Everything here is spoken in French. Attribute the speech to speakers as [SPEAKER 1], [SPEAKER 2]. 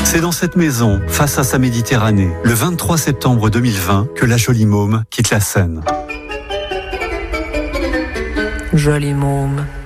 [SPEAKER 1] C'est dans cette maison, face à sa Méditerranée, le 23 septembre 2020, que la jolie môme quitte la scène.
[SPEAKER 2] Jolie môme.